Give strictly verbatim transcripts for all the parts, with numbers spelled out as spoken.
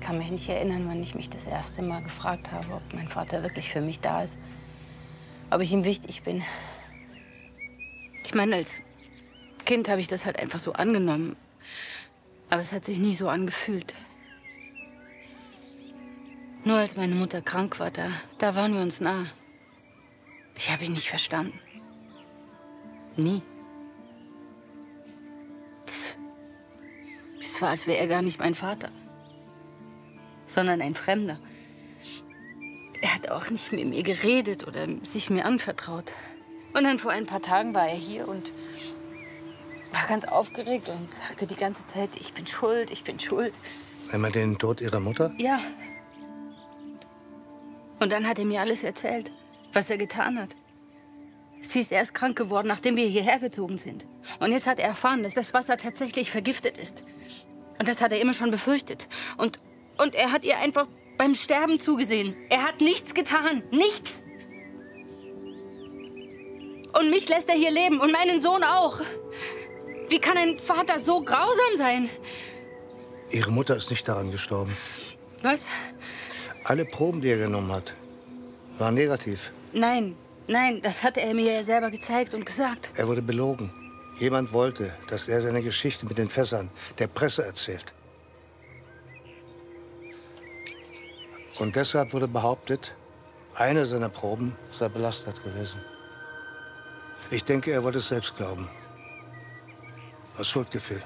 kann mich nicht erinnern, wann ich mich das erste Mal gefragt habe, ob mein Vater wirklich für mich da ist. Ob ich ihm wichtig bin. Ich meine, als Kind habe ich das halt einfach so angenommen. Aber es hat sich nie so angefühlt. Nur als meine Mutter krank war, da, da waren wir uns nah. Ich habe ihn nicht verstanden. Nie. Das, das war, als wäre er gar nicht mein Vater, sondern ein Fremder. Er hat auch nicht mit mir geredet oder sich mir anvertraut. Und dann vor ein paar Tagen war er hier und war ganz aufgeregt und sagte die ganze Zeit, ich bin schuld, ich bin schuld. Einmal den Tod Ihrer Mutter? Ja. Und dann hat er mir alles erzählt, was er getan hat. Sie ist erst krank geworden, nachdem wir hierher gezogen sind. Und jetzt hat er erfahren, dass das Wasser tatsächlich vergiftet ist. Und das hat er immer schon befürchtet. Und, und er hat ihr einfach beim Sterben zugesehen. Er hat nichts getan. Nichts. Und mich lässt er hier leben und meinen Sohn auch. Wie kann ein Vater so grausam sein? Ihre Mutter ist nicht daran gestorben. Was? Alle Proben, die er genommen hat, waren negativ. Nein, nein, das hat er mir ja selber gezeigt und gesagt. Er wurde belogen. Jemand wollte, dass er seine Geschichte mit den Fässern der Presse erzählt. Und deshalb wurde behauptet, eine seiner Proben sei belastet gewesen. Ich denke, er wollte es selbst glauben. Aus Schuldgefühl.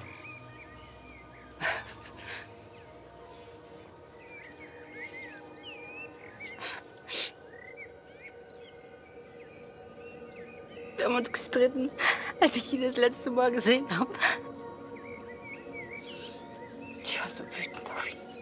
Wir haben uns gestritten, als ich ihn das letzte Mal gesehen habe. Ich war so wütend auf ihn.